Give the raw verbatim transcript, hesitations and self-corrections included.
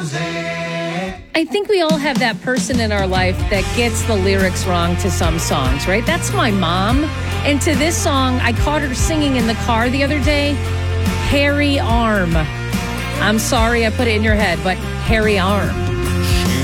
I think we all have that person in our life that gets the lyrics wrong to some songs, right? That's my mom. And to this song, I caught her singing in the car the other day, Hairy Arm. I'm sorry I put it in your head, but hairy arm.